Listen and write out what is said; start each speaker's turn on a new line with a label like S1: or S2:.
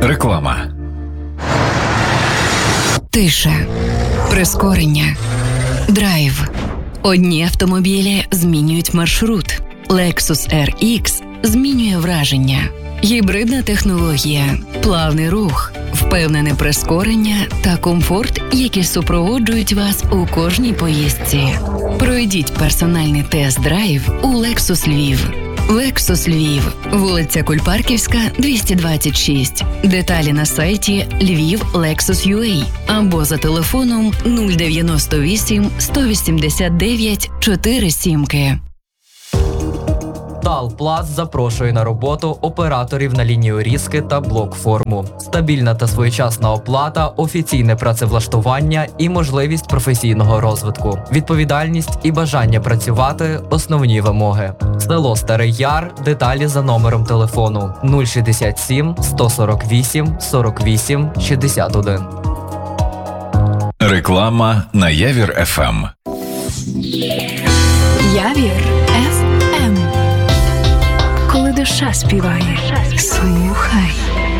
S1: Реклама.
S2: Тиша. Прискорення. Драйв. Одні автомобілі змінюють маршрут. Lexus RX змінює враження. Гібридна технологія, плавний рух, впевнене прискорення та комфорт, які супроводжують вас у кожній поїздці. Пройдіть персональний тест-драйв у Lexus Львів. Lexus Львів, вулиця Кульпарківська, 226. Деталі на сайті lviv.lexus.ua або за телефоном 098 189 47.
S3: Талпласт запрошує на роботу операторів на лінію різки та блок-форму. Стабільна та своєчасна оплата, офіційне працевлаштування і можливість професійного розвитку. Відповідальність і бажання працювати – основні вимоги. Село Старий Яр, деталі за номером телефону 067 148 48 61.
S1: Реклама на Явір ФМ.
S4: Явір ФМ. Коли душа співає, слухай.